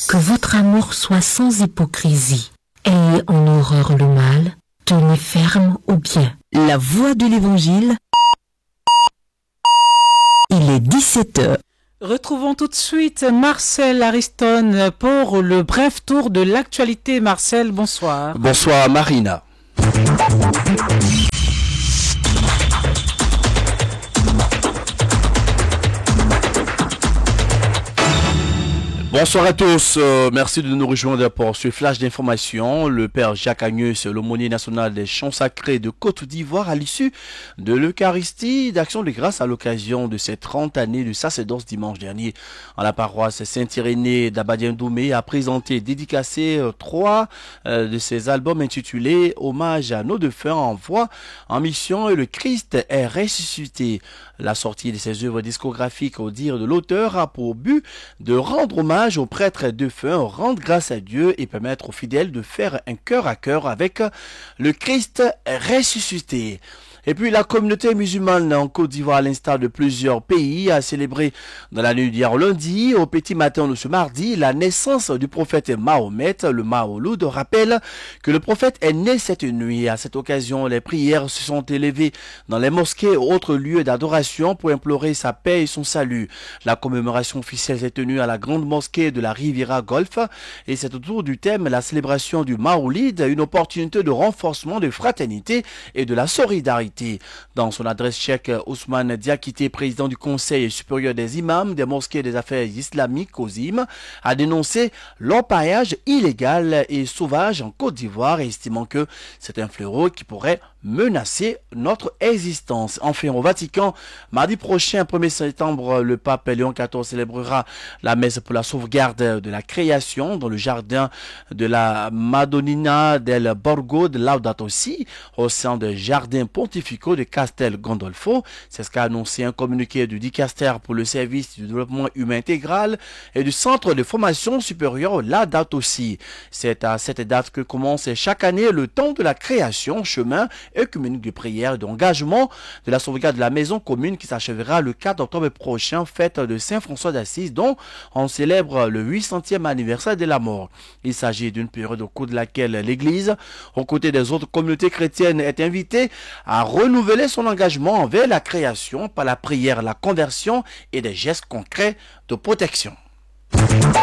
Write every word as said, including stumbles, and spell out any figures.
Que votre amour soit sans hypocrisie. Ayez en horreur le mal, tenez ferme au bien. La voix de l'Évangile. Il est dix-sept heures. Retrouvons tout de suite Marcel Ariston pour le bref tour de l'actualité. Marcel, bonsoir. Bonsoir Marina. Bonsoir à tous, euh, merci de nous rejoindre pour ce flash d'information. Le père Jacques Agnès, l'aumônier national des chants sacrés de Côte d'Ivoire, à l'issue de l'Eucharistie d'Action de grâce à l'occasion de ses trente années de sacerdoce dimanche dernier en la paroisse Saint-Irénée d'Abadien-Doumé, a présenté et dédicacé euh, trois euh, de ses albums intitulés Hommage à nos défunts en voie, en mission et le Christ est ressuscité. La sortie de ses œuvres discographiques, au dire de l'auteur, a pour but de rendre hommage aux prêtres défunts, rendre grâce à Dieu et permettre aux fidèles de faire un cœur à cœur avec le Christ ressuscité. Et puis la communauté musulmane en Côte d'Ivoire, à l'instar de plusieurs pays, a célébré dans la nuit d'hier lundi, au petit matin de ce mardi, la naissance du prophète Mahomet. Le Maouloud rappelle que le prophète est né cette nuit. À cette occasion, les prières se sont élevées dans les mosquées et autres lieux d'adoration pour implorer sa paix et son salut. La commémoration officielle s'est tenue à la grande mosquée de la Riviera Golf et c'est autour du thème la célébration du Maoulid, une opportunité de renforcement de fraternité et de la solidarité. Dans son adresse chèque, Ousmane Diakité, président du Conseil supérieur des imams des mosquées et des affaires islamiques, Ozim, a dénoncé l'orpaillage illégal et sauvage en Côte d'Ivoire, estimant que c'est un fléau qui pourrait menacer notre existence. Enfin, au Vatican, mardi prochain, premier septembre, le pape Léon quatorze célébrera la messe pour la sauvegarde de la création dans le jardin de la Madonnina del Borgo de Laudato Si, au sein des jardins pontificaux de Castel Gandolfo. C'est ce qu'a annoncé un communiqué du Dicaster pour le service du développement humain intégral et du centre de formation supérieure Laudato Si. C'est à cette date que commence chaque année le temps de la création, chemin œcuménique de prière et d'engagement de la sauvegarde de la maison commune qui s'achèvera le quatre octobre prochain, fête de Saint François d'Assise, dont on célèbre le huit centième anniversaire de la mort. Il s'agit d'une période au cours de laquelle l'Église, aux côtés des autres communautés chrétiennes, est invitée à renouveler son engagement envers la création par la prière, la conversion et des gestes concrets de protection.